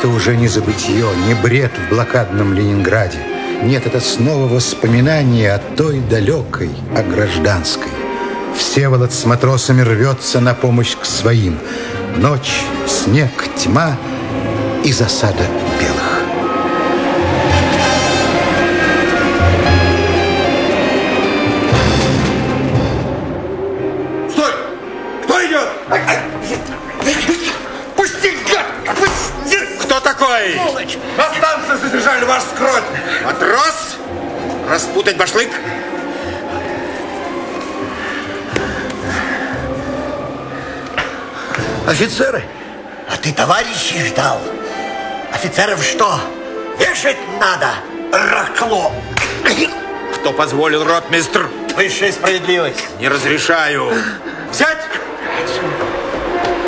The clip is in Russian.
Это уже не забытье, не бред в блокадном Ленинграде. Нет, это снова воспоминание о той далекой, о гражданской. Всеволод с матросами рвется на помощь к своим. Ночь, снег, тьма и засада белых. Стой! Кто идет? Пусти, гад! Пусти! Кто такой? На станции задержали ваш скрот. Матрос? Распутать башлык? Офицеры? А ты товарищей ждал? Офицеров что? Вешать надо, рахло. Кто позволил, ротмистр? Высшая справедливость. Не разрешаю. Взять!